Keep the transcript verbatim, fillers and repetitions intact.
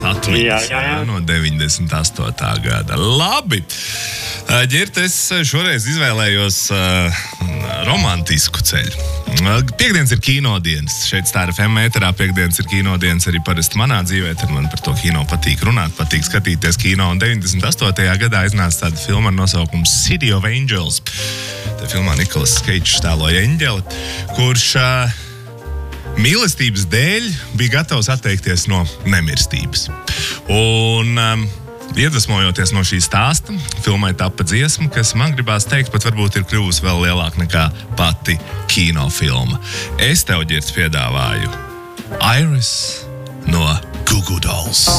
Atmiņas, Jā, jā, jā. no deviņdesmit astotā gada. Labi. Ģirt, es šoreiz izvēlējos uh, romantisku ceļu. Piektdienas ir kinodienas. Šeit Star F M ēterā piektdienas ir kinodienas arī parasti manā dzīvē. Tad man par to kino patīk runāt, patīk skatīties kino. Un deviņdesmit astotajā gadā iznāca tāda filma ar nosaukumu City of Angels. Tā filmā Nikolas Keidžs tēloja eņģeli, kurš uh, mīlestības dēļ bija gatavs atteikties no nemirstības. Un um, iedvesmojoties no šī stāsta, filmai tapa dziesma, kas man gribās teikt, pat varbūt ir kļuvusi vēl lielāka nekā pati kinofilma. Es tev, Ģirts, piedāvāju Iris no Goo Goo Dolls.